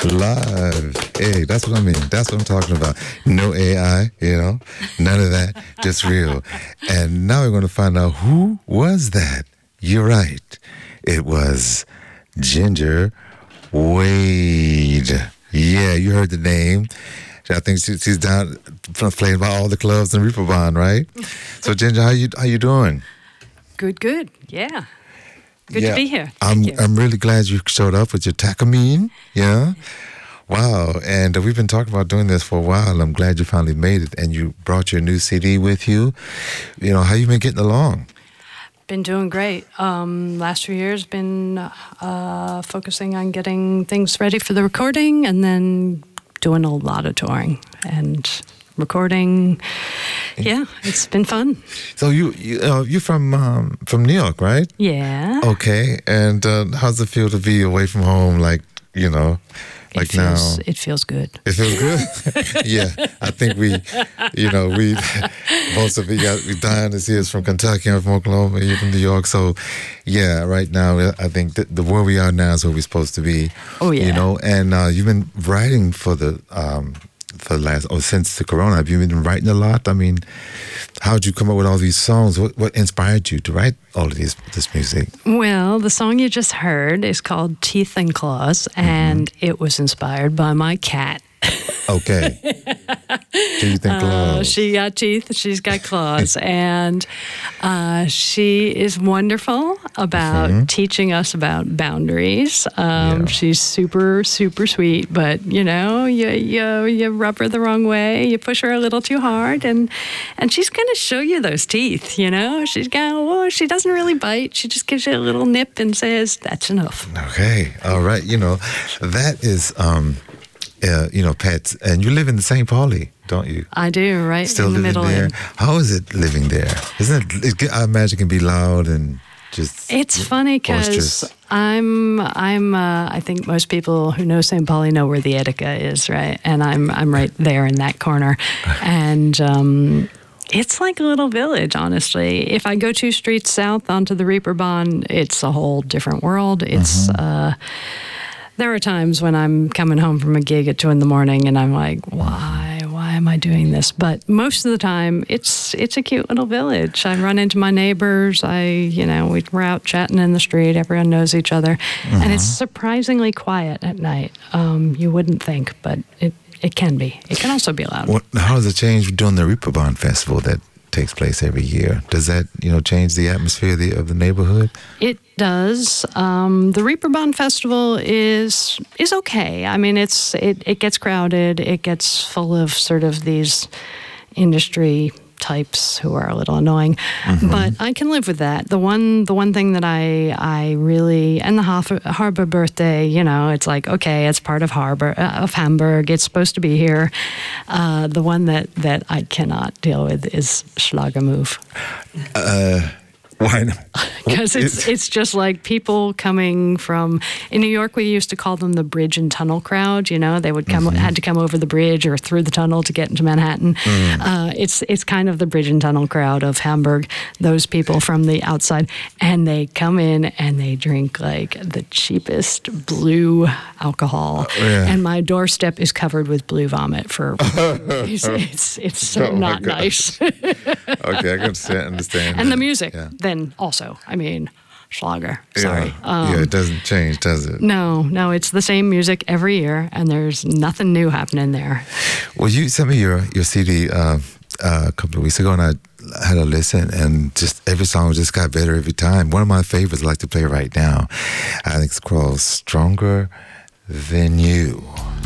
Live. Hey, that's what I mean. That's what I'm talking about. No AI, none of that, just real. And now we're going to find out who was that. You're right. It was Ginger Wade. Yeah, you heard the name. I think she's down playing by all the clubs in Reeperbahn, right? So, Ginger, how you doing? Good. Yeah. Good to be here. I'm really glad you showed up with your Takamine. Yeah. Wow. And we've been talking about doing this for a while. I'm glad you finally made it, and you brought your new CD with you. How you been getting along? Been doing great. Last few years been focusing on getting things ready for the recording, and then doing a lot of touring and recording. Yeah, it's been fun. So you're from New York, right? Yeah. Okay. And how's it feel to be away from home? Like now. It feels good. It feels good. Yeah, I think we most of we Diane is here is from Kentucky, I'm from Oklahoma, you're from New York. So, yeah, right now I think the where we are now is where we're supposed to be. Oh yeah. And you've been writing for the since the Corona. Have you been writing a lot? I mean, how did you come up with all these songs? What inspired you to write all of this music? Well, the song you just heard is called Teeth and Claws, and it was inspired by my cat. Okay. Teeth and claws. She got teeth, she's got claws, and she is wonderful about teaching us about boundaries. She's super, super sweet, but you rub her the wrong way, you push her a little too hard, and she's going to show you those teeth. She doesn't really bite. She just gives you a little nip and says, "That's enough." Okay, all right. That is. Pets, and you live in St. Pauli, don't you? I do, right Still in the middle. There. How is it living there? Isn't it? I imagine it can be loud and just. It's funny because I think most people who know St. Pauli know where the Etica is, right? And I'm right there in that corner, and. It's like a little village, honestly. If I go 2 streets south onto the Reeperbahn, it's a whole different world. It's there are times when I'm coming home from a gig at 2 a.m. and I'm like, why am I doing this? But most of the time, it's a cute little village. I run into my neighbors. We're out chatting in the street. Everyone knows each other, and it's surprisingly quiet at night. You wouldn't think, but it can be. It can also be loud. How does it change during the Reeperbahn Festival that takes place every year? Does that, change the atmosphere of the neighborhood? It does. The Reeperbahn Festival is okay. I mean, it gets crowded. It gets full of sort of these industry types who are a little annoying, but I can live with that. The one thing that I really, and the Harbor Birthday, it's like, okay, it's part of Hamburg. It's supposed to be here. The one that I cannot deal with is Schlagermove. Why not? Because it's just like people coming from, in New York we used to call them the bridge and tunnel crowd. They would had to come over the bridge or through the tunnel to get into Manhattan. It's kind of the bridge and tunnel crowd of Hamburg. Those people from the outside, and they come in and they drink like the cheapest blue alcohol, and my doorstep is covered with blue vomit for. It's so not nice. Okay, I can understand. And the music. Yeah. Then also, Schlager. Sorry. It doesn't change, does it? No, it's the same music every year, and there's nothing new happening there. Well, you sent me your CD a couple of weeks ago, and I had a listen, and just every song just got better every time. One of my favorites I like to play right now, I think it's called Stronger Than You.